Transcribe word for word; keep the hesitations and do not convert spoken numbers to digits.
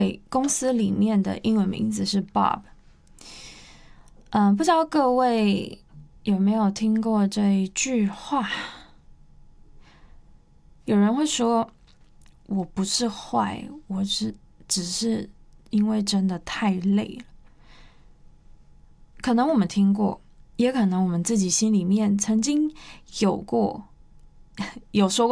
公司里面的英文名字是 Bob。嗯，不知道各位有没有听过这一句话？有人会说，我不是坏，我是只是因为真的太累了。可能我们听过，也可能我们自己心里面曾经有过，有说过。